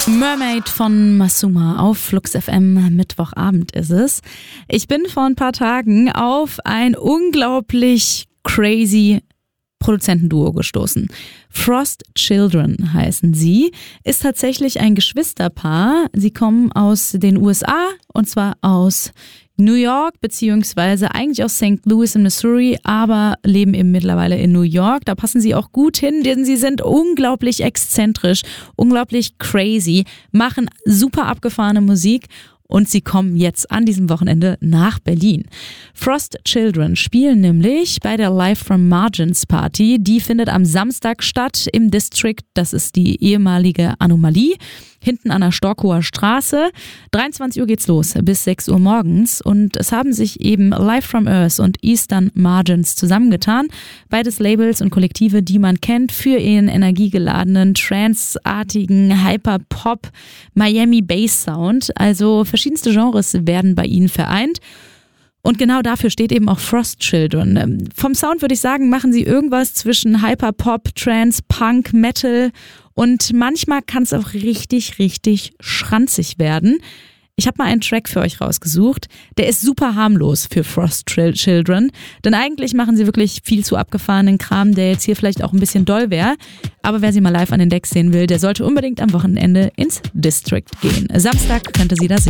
Mermaid von Masuma auf Flux FM. Mittwochabend ist es. Ich bin vor ein paar Tagen auf ein unglaublich crazy Produzentenduo gestoßen. Frost Children heißen sie, ist tatsächlich ein Geschwisterpaar. Sie kommen aus den USA und zwar aus New York, beziehungsweise eigentlich aus St. Louis in Missouri, aber leben eben mittlerweile in New York. Da passen sie auch gut hin, denn sie sind unglaublich exzentrisch, unglaublich crazy, machen super abgefahrene Musik. Und sie kommen jetzt an diesem Wochenende nach Berlin. Frost Children spielen nämlich bei der Live from Margins Party. Die findet am Samstag statt im District. Das ist die ehemalige Anomalie. Hinten an der Storkower Straße. 23 Uhr geht's los, bis 6 Uhr morgens. Und es haben sich eben Live from Earth und Eastern Margins zusammengetan. Beides Labels und Kollektive, die man kennt für ihren energiegeladenen, trance-artigen Hyper-Pop Miami Bass Sound. Also verschiedenste Genres werden bei ihnen vereint. Und genau dafür steht eben auch Frost Children. Vom Sound würde ich sagen, machen sie irgendwas zwischen Hyperpop, Trance, Punk, Metal und manchmal kann es auch richtig, richtig schranzig werden. Ich habe mal einen Track für euch rausgesucht. Der ist super harmlos für Frost Children, denn eigentlich machen sie wirklich viel zu abgefahrenen Kram, der jetzt hier vielleicht auch ein bisschen doll wäre. Aber wer sie mal live an den Decks sehen will, der sollte unbedingt am Wochenende ins District gehen. Samstag könnte sie da sehen.